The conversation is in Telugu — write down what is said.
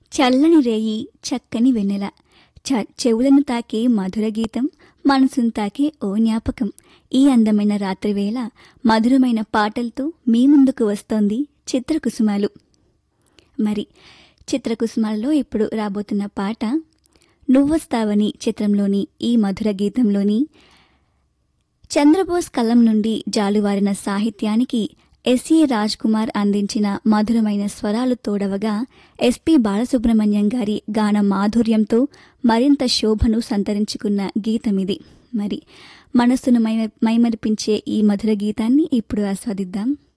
చల్లని రేయి చక్కని వెన్నెల చెవులను తాకే మధుర గీతం, మనసును తాకే ఓ జ్ఞాపకం. ఈ అందమైన రాత్రివేళ మధురమైన పాటలతో మీ ముందుకు వస్తోంది చిత్రకుసుమాలు. మరి చిత్రకుసుమాలలో ఇప్పుడు రాబోతున్న పాట నువ్వొస్తావని చిత్రంలోని ఈ మధుర గీతంలోని చంద్రబోస్ కలం నుండి జాలువారిన సాహిత్యానికి ఎస్ఏ రాజ్ కుమార్ అందించిన మధురమైన స్వరాలు తోడవగా ఎస్పి బాలసుబ్రహ్మణ్యం గారి గాన మాధుర్యంతో మరింత శోభను సంతరించుకున్న గీతమిది. మరి మనస్సును మైమరిపించే ఈ మధుర గీతాన్ని ఇప్పుడు ఆస్వాదిద్దాం.